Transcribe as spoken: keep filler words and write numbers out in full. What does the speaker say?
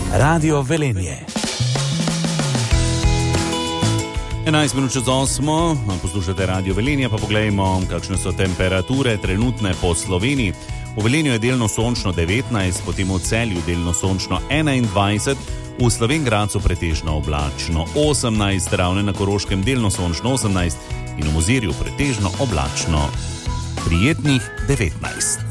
Radio Velenje. enajst minut čez osmo, poslušate Radio Velenje, pa pogledajmo, kakšne so temperature trenutne po Sloveniji. V Velenju je delno sončno devetnajst, potem v Celju delno sončno enaindvajset, v Slovenj Gradcu pretežno oblačno osemnajst, Ravne na Koroškem delno sončno osemnajst in v Mozirju pretežno oblačno prijetnih devetnajst.